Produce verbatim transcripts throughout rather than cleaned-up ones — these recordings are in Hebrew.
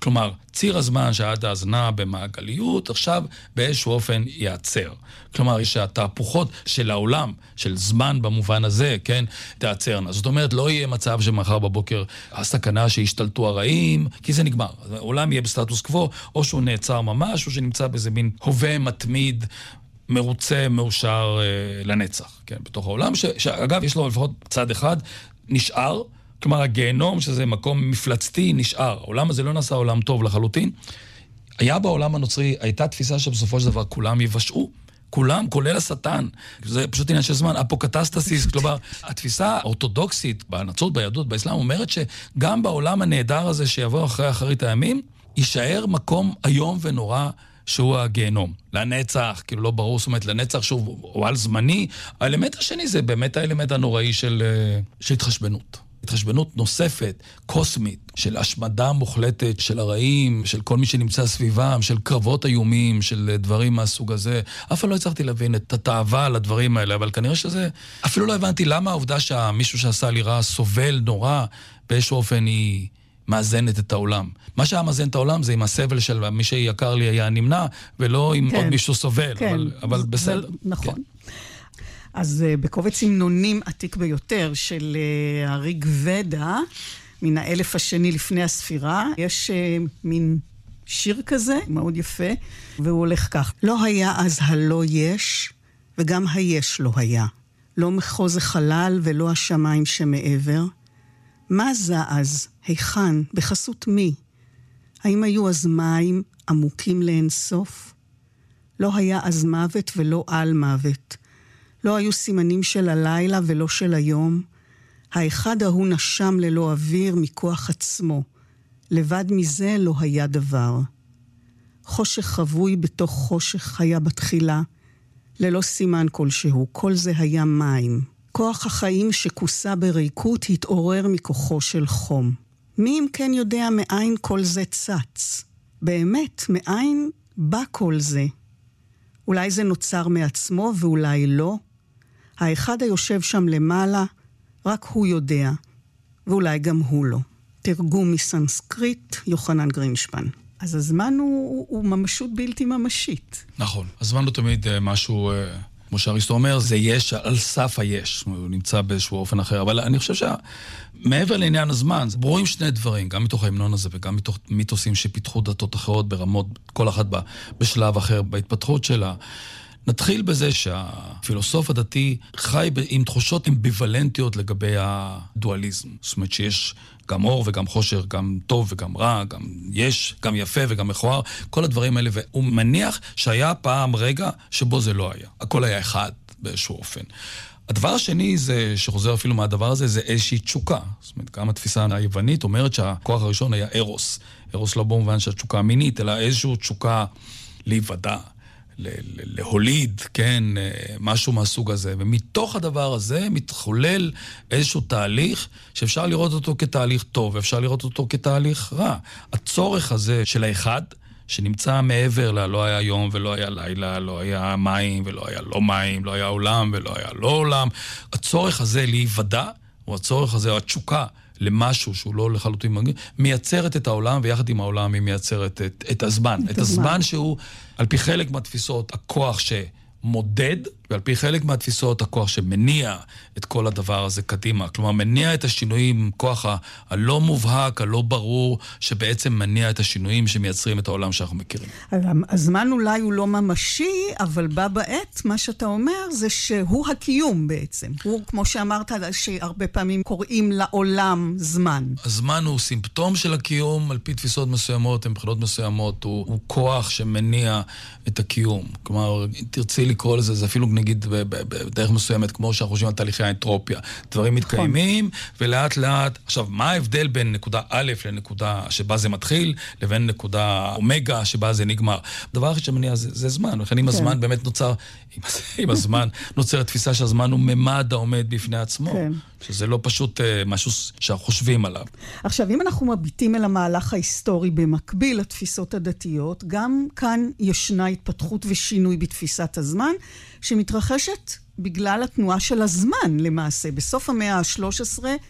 כלומר, ציר הזמן שעד אז נע במעגליות, עכשיו באיזשהו אופן ייעצר. כלומר, יש התהפוכות של העולם, של זמן במובן הזה, כן, תעצרנה. זאת אומרת, לא יהיה מצב שמחר בבוקר הסכנה שהשתלטו הרעים, כי זה נגמר. העולם יהיה בסטטוס קוו, או שהוא נעצר ממש, או שנמצא באיזה מין הווה מתמיד, מרוצה, מאושר אה, לנצח, כן, בתוך העולם, ש, שאגב, יש לו לפחות צד אחד, נשאר, כלומר, הגיהנום, שזה מקום מפלצתי, נשאר. העולם הזה לא נעשה עולם טוב לחלוטין. היה בעולם הנוצרי, הייתה תפיסה שבסופו של דבר כולם יבשעו, כולם, כולל השטן. זה פשוט עניין של זמן, אפוקטסטסיס, כלומר, התפיסה האורתודוקסית בנצרות, ביהדות, באסלאם, אומרת שגם בעולם הנהדר הזה שיבוא אחרי אחרית הימים, יישאר מקום היום ונורא שהוא הגיהנום. לנצח, כאילו לא ברור, זאת אומרת, לנצח שהוא על זמני. האלמנט השני זה באמת האלמנט הנוראי של, של התחשבנות. התחשבנות נוספת, קוסמית, של השמדה מוחלטת של הרעים, של כל מי שנמצא סביבם, של קרבות איומים, של דברים מהסוג הזה. אף פעם לא הצלחתי להבין את התאווה על הדברים האלה, אבל כנראה שזה... אפילו לא הבנתי למה העובדה שמישהו שעשה לי רע סובל נורא, באיזשהו אופן היא מאזנת את העולם. מה שהיה מאזן את העולם זה עם הסבל של מי שיקר לי היה נמנע, ולא עם כן, עוד מישהו סובל, כן, אבל, אבל בסדר. זה, נכון. כן. אז בקובץ המנונים עתיק ביותר של הריג ודה, מן האלף השני לפני הספירה, יש מין שיר כזה, מאוד יפה, והוא הולך כך. לא היה אז הלא יש, וגם היש לא היה. לא מחוז החלל ולא השמיים שמעבר. מה זה אז? היכן? בחסות מי? האם היו אז מים עמוקים לאינסוף? לא היה אז מוות ולא על מוות. לא היו סימנים של הלילה ולא של היום. האחד ההוא נשם ללא אוויר מכוח עצמו. לבד מזה לא היה דבר. חושך חבוי בתוך חושך היה בתחילה, ללא סימן כלשהו. כל זה היה מים. כוח החיים שכוסה בריקות התעורר מכוחו של חום. מי אם כן יודע מאין כל זה צץ? באמת, מאין בא כל זה? אולי זה נוצר מעצמו ואולי לא? האחד היושב שם למעלה, רק הוא יודע, ואולי גם הוא לא. תרגום מסנסקריט, יוחנן גרינשפן. אז הזמן הוא, הוא ממשות בלתי ממשית. נכון, הזמן הוא תמיד משהו, כמו שאריסטו אומר, זה יש על סף היש, הוא נמצא באיזשהו אופן אחר, אבל אני חושב שמעבר לעניין הזמן, ברורים שני דברים, גם מתוך ההמנון הזה וגם מתוך מיתוסים שפיתחו דתות אחרות ברמות, כל אחת בשלב אחר בהתפתחות שלה. נתחיל בזה שהפילוסוף הדתי חי עם תחושות אמביוולנטיות לגבי הדואליזם. זאת אומרת שיש גם אור וגם חושר, גם טוב וגם רע, גם יש, גם יפה וגם מכוער, כל הדברים האלה, והוא מניח שהיה פעם רגע שבו זה לא היה. הכל היה אחד באיזשהו אופן. הדבר השני זה, שחוזר אפילו מהדבר הזה, זה איזושהי תשוקה. זאת אומרת, גם התפיסה היוונית אומרת שהכוח הראשון היה ארוס. ארוס לא במובן של תשוקה מינית, אלא איזושהי תשוקה להיוודע. להוליד, כן, משהו מהסוג הזה. ומתוך הדבר הזה מתחולל איזשהו תהליך שאפשר לראות אותו כתהליך טוב, ואפשר לראות אותו כתהליך רע. הצורך הזה של האחד, שנמצא מעבר לה, לא היה יום ולא היה לילה, לא היה מים ולא היה לא מים, לא היה עולם ולא היה לא עולם. הצורך הזה להיוודע, או הצורך הזה, או התשוקה, למשהו שהוא לא לחלוטין מגיע, מייצרת את העולם, ויחד עם העולם היא מייצרת את, את הזמן. את, את הזמן. הזמן שהוא, על פי חלק מהתפיסות, הכוח שמודד, ועל פי חלק מהתפיסות, הכוח שמניע את כל הדבר הזה קדימה. כלומר, מניע את השינויים, כוח ה- הלא מובהק, הלא ברור, שבעצם מניע את השינויים שמייצרים את העולם שאנחנו מכירים. הזמן אולי הוא לא ממשי, אבל בא בעת, מה שאתה אומר, זה שהוא הקיום בעצם. הוא, כמו שאמרת, שהרבה פעמים קוראים לעולם זמן. הזמן הוא סימפטום של הקיום, על פי תפיסות מסוימות, מבחינות מסוימות, הוא, הוא כוח שמניע את הקיום. כלומר, תרצי לקרוא לזה, זה אפילו נגיד בדרך מסוימת, כמו שאנחנו חושבים על תהליכי האנטרופיה. דברים מתקיימים, ולאט לאט, עכשיו, מה ההבדל בין נקודה א' לנקודה שבה זה מתחיל, לבין נקודה אומגה שבה זה נגמר? הדבר הכי שמניע זה, זה זמן, לכן אם הזמן באמת נוצר, עם הזמן נוצרת תפיסה שהזמן הוא ממד העומד בפני עצמו, שזה לא פשוט משהו שאנחנו חושבים עליו. עכשיו, אם אנחנו מביטים אל המהלך ההיסטורי במקביל לתפיסות הדתיות, גם כאן ישנה התפתחות ושינוי בתפיסת הזמן, שמתרחשת בגלל התנועה של הזמן למעשה. בסוף המאה ה-שלוש עשרה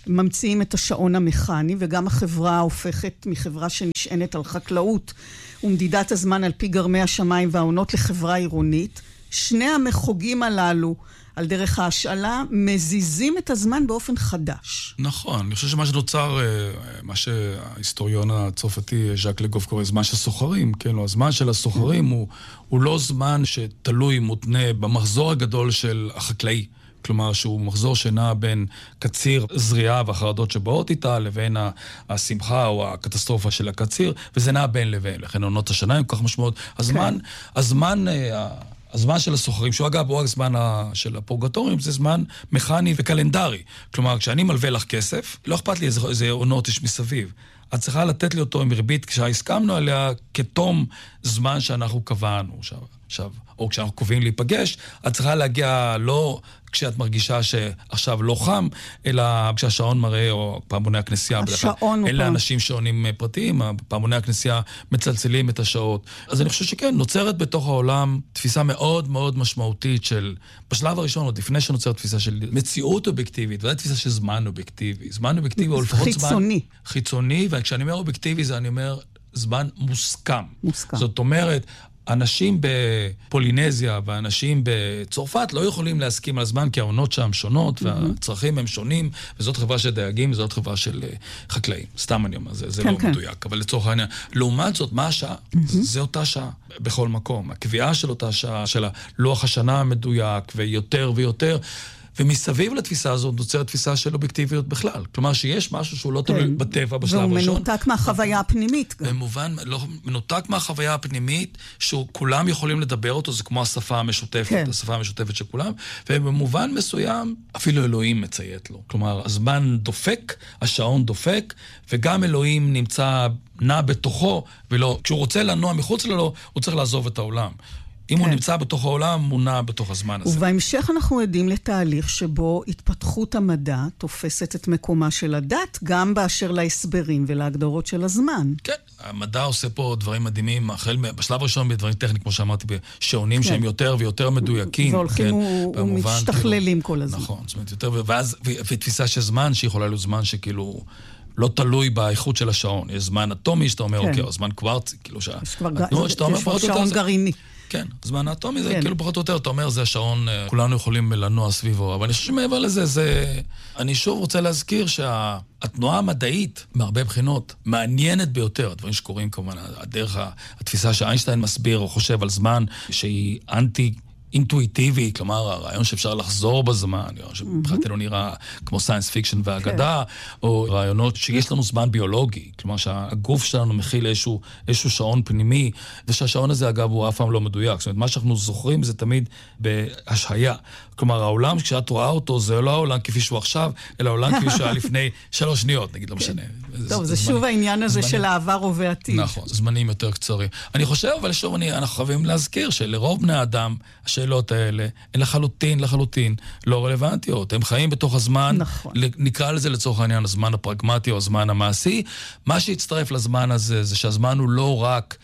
ממציאים את השעון המכני, וגם החברה הופכת מחברה שנשענת על חקלאות ומדידת הזמן על פי גרמי השמיים והעונות לחברה עירונית. שני המחוגים הללו, על דרך ההשאלה, מזיזים את הזמן באופן חדש. נכון, אני חושב שמה שנוצר, מה שההיסטוריון הצרפתי ז'אק לגוף קורא, זמן של סוחרים, כן, הזמן של הסוחרים הוא, הוא לא זמן שתלוי, מותנה במחזור הגדול של החקלאי. כלומר, שהוא מחזור שנע בין קציר זריעה והחרדות שבאות איתה, לבין השמחה או הקטסטרופה של הקציר, וזה נע בין לבין. לכן עונות השנה הם כל כך משמעות. הזמן, כן. הזמן, הזמן של הסוחרים, שהוא אגב הוא הזמן של הפורגטורים, זה זמן מכני וקלנדרי. כלומר, כשאני מלווה לך כסף, לא אכפת לי איזה, איזה עונות יש מסביב. את צריכה לתת לי אותו עם ריבית כשהסכמנו עליה כתום זמן שאנחנו קבענו. עכשיו, עכשיו, או כשאנחנו קובעים להיפגש, את צריכה להגיע לא כשאת מרגישה שעכשיו לא חם, אלא כשהשעון מראה, או פעמוני הכנסייה, השעון אלה אנשים שעונים פרטיים, פעמוני הכנסייה מצלצלים את השעות. אז אני חושב שכן, נוצרת בתוך העולם תפיסה מאוד מאוד משמעותית של, בשלב הראשון, עוד לפני שנוצרת תפיסה של מציאות אובייקטיבית, ודאי תפיסה של זמן אובייקטיבי. זמן אובייקטיבי, או לפחות זמן חיצוני. חיצוני, וכשאני אומר אובייקטיבי, זה אני אומר זמן מוסכם. מוסכם. זאת אומרת, אנשים בפולינזיה ואנשים בצרפת לא יכולים להסכים על הזמן, כי העונות שם שונות והצרכים הם שונים, וזאת חברה של דייגים, וזאת חברה של חקלאים. סתם אני אומר, זה, זה לא מדויק, אבל לצורך העניין. לעומת זאת, מה השעה? זה אותה שעה בכל מקום. הקביעה של אותה שעה, של לוח השנה המדויק, ויותר ויותר, ומסביב לתפיסה הזאת נוצרת תפיסה של אובייקטיביות בכלל. כלומר שיש משהו שהוא לא תלוי בטבע בשלב הראשון. והוא מנותק מהחוויה הפנימית גם. במובן, לא, מנותק מהחוויה הפנימית, שכולם יכולים לדבר אותו, זה כמו השפה המשותפת, כן. השפה המשותפת של כולם, ובמובן מסוים, אפילו אלוהים מציית לו. כלומר, הזמן דופק, השעון דופק, וגם אלוהים נמצא, נע בתוכו, ולא, כשהוא רוצה לנוע מחוץ לו, הוא צריך לעזוב את העולם. אם הוא נמצא בתוך העולם, הוא נע בתוך הזמן הזה. ובהמשך אנחנו עדים לתהליך שבו התפתחות המדע תופסת את מקומה של הדת, גם באשר להסברים ולהגדרות של הזמן. כן, המדע עושה פה דברים מדהימים, החל בשלב ראשון בדברים טכניים, כמו שאמרתי, בשעונים שהם יותר ויותר מדויקים. והולכים ומשתכללים כל הזמן. נכון, זאת אומרת, יותר, ואז, ותפיסה של זמן, שיכולה להיות זמן שכאילו לא תלוי באיכות של השעון. יש זמן אטומי, שאתה אומר, אוקיי, זמן קוורצי, כאילו שעון גרעיני. כן, זמן האטומי זה כאילו פחות או יותר, אתה אומר, זה השעון, כולנו יכולים לנוע סביבו, אבל אני חושב שמעבר לזה, זה... אני שוב רוצה להזכיר שהתנועה המדעית, מהרבה בחינות, מעניינת ביותר, הדברים שקורים כמובן, הדרך, התפיסה שאיינשטיין מסביר או חושב על זמן, שהיא אנטי... אינטואיטיבי, כלומר, הרעיון שאפשר לחזור בזמן, שבחלתי לא נראה כמו סיינס פיקשן והאגדה, או רעיונות שיש לנו זמן ביולוגי, כלומר שהגוף שלנו מכיל איזשהו, איזשהו שעון פנימי, ושהשעון הזה, אגב, הוא אף פעם לא מדויק. זאת אומרת, מה שאנחנו זוכרים זה תמיד בהשהיה. כלומר, העולם, כשאת רואה אותו, זה לא העולם כפי שהוא עכשיו, אלא העולם כפי שהוא היה לפני שלוש שניות, נגיד, לא משנה. טוב, זה שוב העניין הזה של העבר ובעתיד. נכון, זמנים יותר קצרים. אני חושב, אבל שוב, אנחנו חייבים להזכיר שלרוב בני האדם, השאלות האלה, הן לחלוטין, לחלוטין, לא רלוונטיות. הם חיים בתוך הזמן, נכון. נקרא לזה לצורך העניין, הזמן הפרגמטי או הזמן המעשי. מה שהצטרף לזמן הזה, זה שהזמן הוא לא רק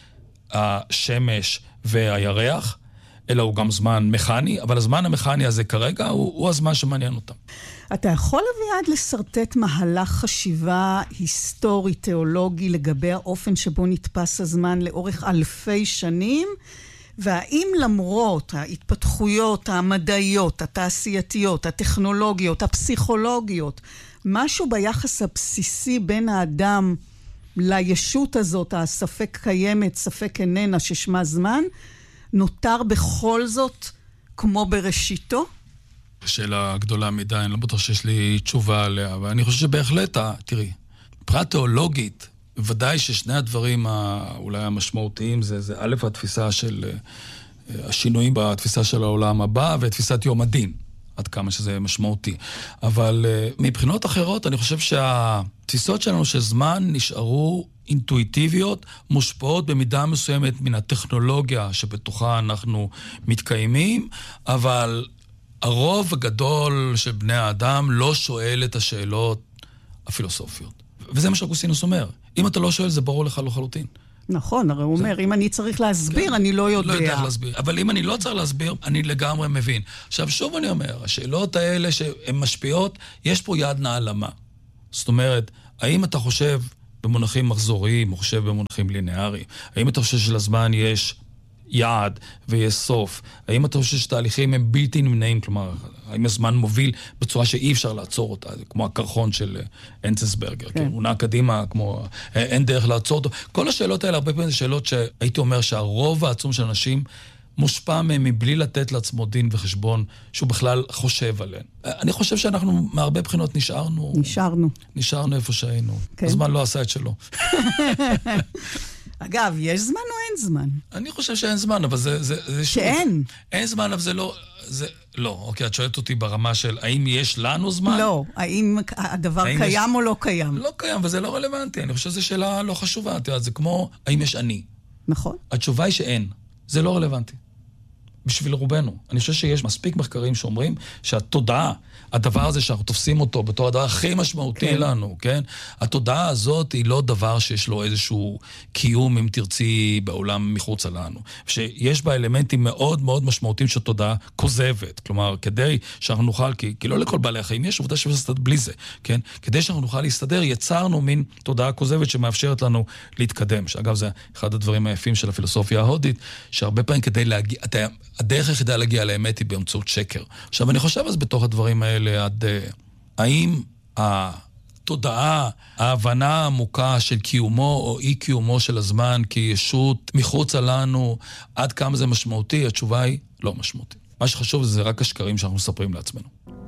השמש והירח, אלא הוא גם זמן מכני, אבל הזמן המכני הזה כרגע הוא, הוא הזמן שמעניין אותם. אתה יכול אביעד לסרטט מהלך חשיבה היסטורי, תיאולוגי, לגבי האופן שבו נתפס הזמן לאורך אלפי שנים, והאם למרות ההתפתחויות המדעיות, התעשייתיות, הטכנולוגיות, הפסיכולוגיות, משהו ביחס הבסיסי בין האדם לישות הזאת, הספק קיימת, ספק איננה, ששמה זמן, נותר בכל זאת כמו בראשיתו? שאלה גדולה מדי, אני לא בטוח שיש לי תשובה עליה, אבל אני חושב שבהחלט, תראי, מבחינה תיאולוגית, ודאי ששני הדברים אולי המשמעותיים זה, זה א', התפיסה של השינויים בתפיסה של העולם הבא, ותפיסת יום הדין, עד כמה שזה משמעותי. אבל מבחינות אחרות, אני חושב שהתפיסות שלנו של זמן נשארו אינטואיטיביות, מושפעות במידה מסוימת מן הטכנולוגיה שבתוכה אנחנו מתקיימים, אבל הרוב הגדול של בני האדם לא שואל את השאלות הפילוסופיות. וזה מה שאגוסטינוס אומר. אם אתה לא שואל, זה ברור לך לחלוטין. נכון, הרי הוא אומר, אם אני צריך להסביר, אני לא יודע. לא יודע להסביר. אבל אם אני לא צריך להסביר, אני לגמרי מבין. עכשיו, שוב אני אומר, השאלות האלה שהן משפיעות, יש פה יד נעלמה. זאת אומרת, האם אתה חושב במונחים מחזוריים, או חושב במונחים לינאריים? האם אתה חושב שלזמן יש יעד ויש סוף? האם אתה חושב שתהליכים הם בלתי נמנעים? כלומר, האם הזמן מוביל בצורה שאי אפשר לעצור אותה? כמו הקרחון של אנצסברגר, כן. הוא נע קדימה, כמו אין דרך לעצור אותו. כל השאלות האלה, הרבה פעמים זה שאלות שהייתי אומר שהרוב העצום של אנשים מושפע מהם מבלי לתת לעצמו דין וחשבון שהוא בכלל חושב עליהן. אני חושב שאנחנו מהרבה בחינות נשארנו... נשארנו. נשארנו איפה שהיינו. כן. הזמן לא עשה את שלו. אגב, יש זמן או אין זמן? אני חושב שאין זמן, אבל זה... זה, זה שאין. שוב, אין זמן, אבל זה לא... זה, לא, אוקיי, את שואלת אותי ברמה של האם יש לנו זמן? לא, האם הדבר האם קיים יש... או לא קיים? לא קיים, וזה לא רלוונטי. אני חושב שזו שאלה לא חשובה. זה כמו, האם יש אני? נכון. התשובה היא שאין. זה לא רלוונטי. בשביל רובנו. אני חושב שיש מספיק מחקרים שאומרים שהתודעה, הדבר הזה שאנחנו תופסים אותו בתור הדבר הכי משמעותי כן. לנו, כן? התודעה הזאת היא לא דבר שיש לו איזשהו קיום, אם תרצי, בעולם מחוץ לנו. שיש בה אלמנטים מאוד מאוד משמעותיים של תודעה כוזבת. כלומר, כדי שאנחנו נוכל, כי, כי לא לכל בעלי החיים יש עובדה שבסתת בלי זה, כן? כדי שאנחנו נוכל להסתדר, יצרנו מין תודעה כוזבת שמאפשרת לנו להתקדם. שאגב, זה אחד הדברים היפים של הפילוסופיה ההודית, שהרבה פעמים כדי להגיע, אתה, הדרך היחידה להגיע לאמת היא באמצעות שקר. עכשיו, אני חושב אז בתוך הדברים האלה, עד האם התודעה, ההבנה העמוקה של קיומו או אי קיומו של הזמן כישות מחוץ לנו, עד כמה זה משמעותי? התשובה היא לא משמעותי. מה שחשוב זה רק השקרים שאנחנו מספרים לעצמנו.